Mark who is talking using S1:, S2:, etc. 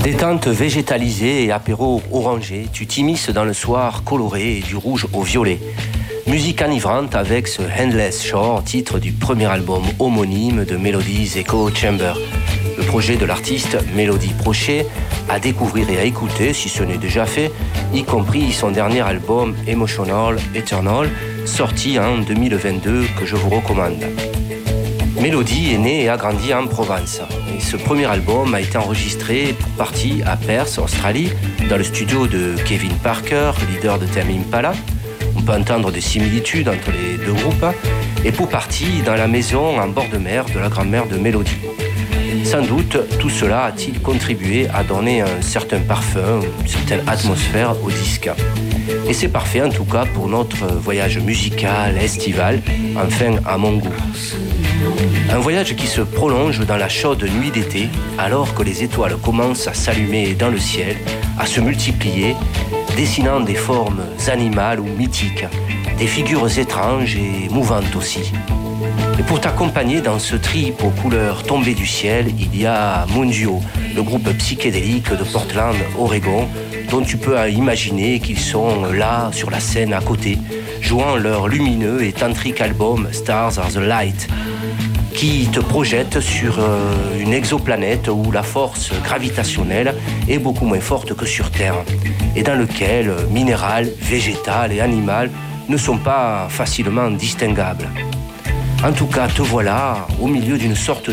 S1: Détente végétalisée et apéro orangé, tu t'immisces dans le soir coloré et du rouge au violet. Musique enivrante avec ce Endless Shore, titre du premier album homonyme de Melodies Echo Chamber. Le projet de l'artiste Mélodie Prochet à découvrir et à écouter, si ce n'est déjà fait, y compris son dernier album Emotional Eternal, sorti en 2022, que je vous recommande. Mélodie est née et a grandi en Provence. Et ce premier album a été enregistré pour partie à Perth, Australie, dans le studio de Kevin Parker, leader de Tame Impala. On peut entendre des similitudes entre les deux groupes. Et pour partie dans la maison en bord de mer de la grand-mère de Mélodie. Sans doute, tout cela a-t-il contribué à donner un certain parfum, une certaine atmosphère au disque. Et c'est parfait en tout cas pour notre voyage musical, estival, enfin à mon goût. Un voyage qui se prolonge dans la chaude nuit d'été, alors que les étoiles commencent à s'allumer dans le ciel, à se multiplier, dessinant des formes animales ou mythiques, des figures étranges et mouvantes aussi. Et pour t'accompagner dans ce trip aux couleurs tombées du ciel, il y a Moonduo, le groupe psychédélique de Portland, Oregon, dont tu peux imaginer qu'ils sont là, sur la scène à côté, jouant leur lumineux et tantrique album Stars Are the Light, qui te projette sur une exoplanète où la force gravitationnelle est beaucoup moins forte que sur Terre, et dans lequel minéral, végétal et animal ne sont pas facilement distinguables. En tout cas, te voilà au milieu d'une sorte